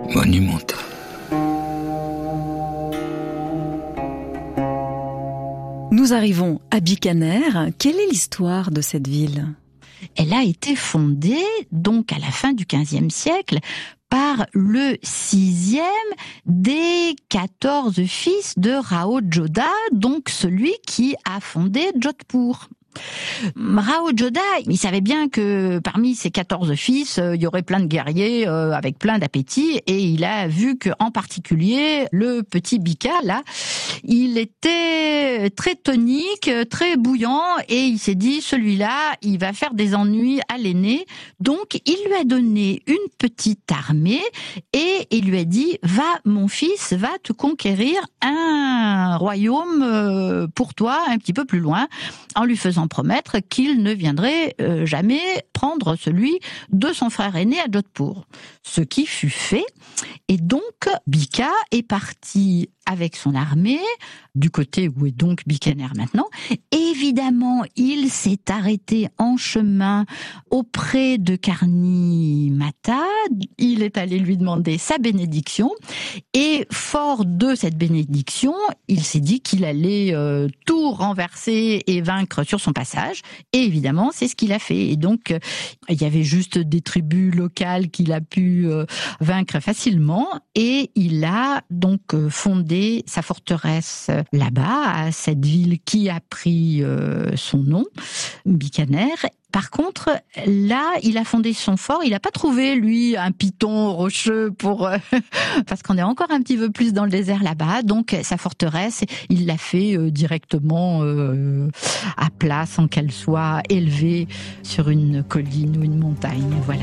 monumentale. Nous arrivons à Bikaner. Quelle est l'histoire de cette ville ? Elle a été fondée, donc à la fin du XVe siècle, par le 6e des 14 fils de Rao Jodha, donc celui qui a fondé Jodhpur. Rao Jodha, il savait bien que parmi ses 14 fils, il y aurait plein de guerriers avec plein d'appétit, et il a vu que, en particulier, le petit Bika, là, il était très tonique, très bouillant, et il s'est dit, celui-là, il va faire des ennuis à l'aîné. Donc, il lui a donné une petite armée, et il lui a dit, va, mon fils, va te conquérir un royaume pour toi, un petit peu plus loin, en lui faisant promettre qu'il ne viendrait jamais prendre celui de son frère aîné à Jodhpur. Ce qui fut fait, et donc Bika est parti avec son armée, du côté où est donc Bikaner maintenant. Évidemment, il s'est arrêté en chemin auprès de Karni Mata. Il est allé lui demander sa bénédiction. Et fort de cette bénédiction, il s'est dit qu'il allait tout renverser et vaincre sur son passage. Et évidemment, c'est ce qu'il a fait. Et donc, il y avait juste des tribus locales qu'il a pu vaincre facilement. Et il a donc fondé sa forteresse là-bas, à cette ville qui a pris son nom, Bikaner. Par contre, là, il a fondé son fort. Il n'a pas trouvé, lui, un piton rocheux pour parce qu'on est encore un petit peu plus dans le désert là-bas. Donc, sa forteresse, il l'a fait directement à plat, sans qu'elle soit élevée sur une colline ou une montagne. Voilà.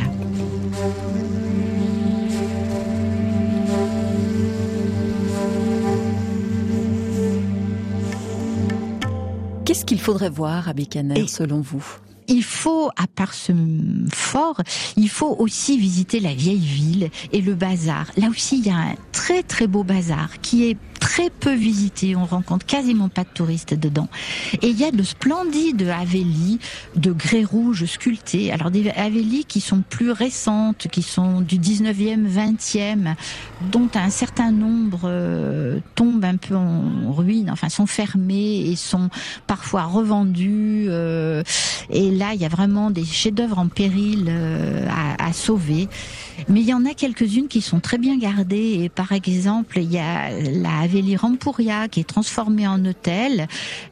Qu'est-ce qu'il faudrait voir à Bikaner, selon vous ? Il faut, à part ce fort, il faut aussi visiter la vieille ville et le bazar. Là aussi, il y a un très très beau bazar qui est très peu visité, on rencontre quasiment pas de touristes dedans. Et il y a de splendides havélis de grès rouge sculptés. Alors des havélis qui sont plus récentes, qui sont du 19e, 20e, dont un certain nombre tombent un peu en ruine, enfin sont fermés et sont parfois revendus. Et là, il y a vraiment des chefs-d'œuvre en péril à sauver. Mais il y en a quelques-unes qui sont très bien gardées. Et par exemple, il y a la Haveli Rampuria qui est transformée en hôtel.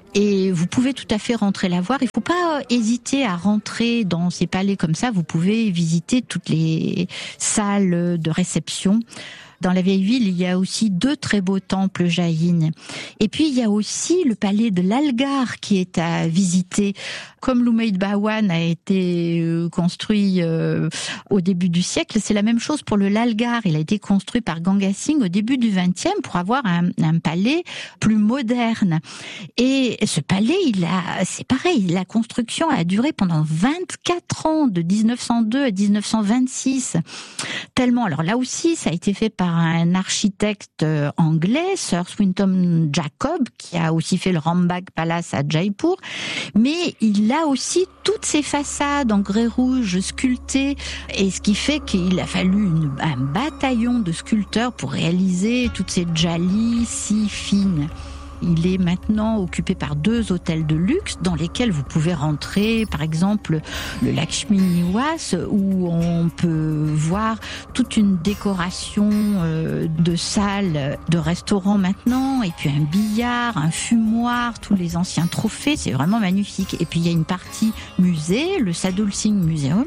Et vous pouvez tout à fait rentrer la voir. Il ne faut pas hésiter à rentrer dans ces palais comme ça. Vous pouvez visiter toutes les salles de réception. Dans la vieille ville, il y a aussi 2 très beaux temples jaïnes. Et puis, il y a aussi le palais de l'Algar qui est à visiter. Comme l'Umayyad Bhawan a été construit au début du siècle, c'est la même chose pour le Lalgar. Il a été construit par Ganga Singh au début du XXe pour avoir un palais plus moderne. Et ce palais, c'est pareil, la construction a duré pendant 24 ans, de 1902 à 1926. Tellement, alors là aussi, ça a été fait par un architecte anglais, Sir Swinton Jacob, qui a aussi fait le Rambagh Palace à Jaipur, mais il a aussi toutes ces façades en grès rouge sculptées, et ce qui fait qu'il a fallu un bataillon de sculpteurs pour réaliser toutes ces djalis si fines. Il est maintenant occupé par 2 hôtels de luxe dans lesquels vous pouvez rentrer, par exemple le Lakshmi Niwas, où on peut voir toute une décoration de salles de restaurants maintenant, et puis un billard, un fumoir, tous les anciens trophées, c'est vraiment magnifique. Et puis il y a une partie musée, le Sadul Singh Museum.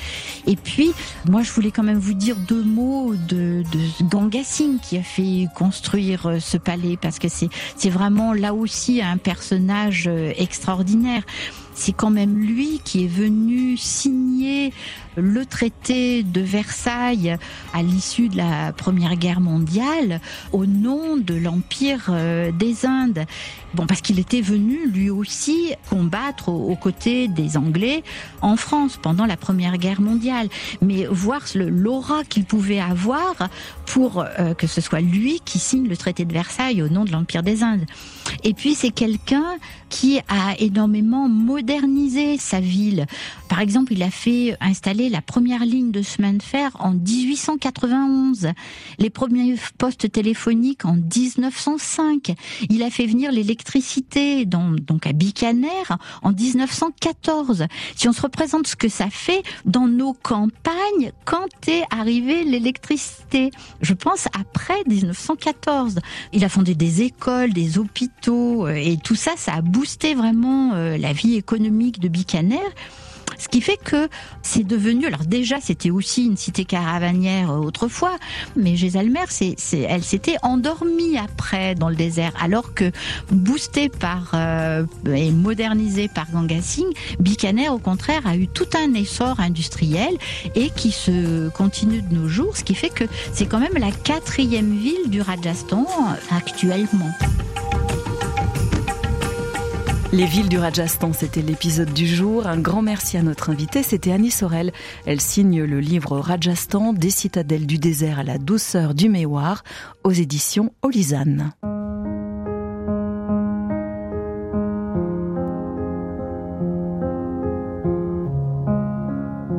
Et puis, moi, je voulais quand même vous dire 2 mots de Ganga Singh qui a fait construire ce palais, parce que c'est vraiment là aussi un personnage extraordinaire. C'est quand même lui qui est venu signer le traité de Versailles à l'issue de la Première Guerre mondiale au nom de l'Empire des Indes. Bon, parce qu'il était venu lui aussi combattre aux côtés des Anglais en France pendant la Première Guerre mondiale. Mais voir l'aura qu'il pouvait avoir pour que ce soit lui qui signe le traité de Versailles au nom de l'Empire des Indes. Et puis c'est quelqu'un qui a énormément modernisé sa ville. Par exemple, il a fait installer installé la première ligne de chemin de fer en 1891, les premiers postes téléphoniques en 1905. Il a fait venir l'électricité donc à Bikaner en 1914. Si on se représente ce que ça fait dans nos campagnes quand est arrivée l'électricité, je pense après 1914. Il a fondé des écoles, des hôpitaux et tout ça, ça a boosté vraiment la vie économique de Bikaner. Ce qui fait que c'est devenu, alors déjà c'était aussi une cité caravanière autrefois, mais Jaisalmer, elle s'était endormie après dans le désert, alors que boostée par et modernisée par Ganga Singh, Bikaner au contraire a eu tout un essor industriel et qui se continue de nos jours, ce qui fait que c'est quand même la 4e ville du Rajasthan actuellement. Les villes du Rajasthan, c'était l'épisode du jour. Un grand merci à notre invitée, c'était Annie Sorel. Elle signe le livre Rajasthan, des citadelles du désert à la douceur du Méouar, aux éditions Olisane.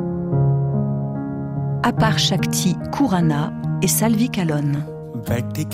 Apar Shakti Kurana et Salvi Kalon.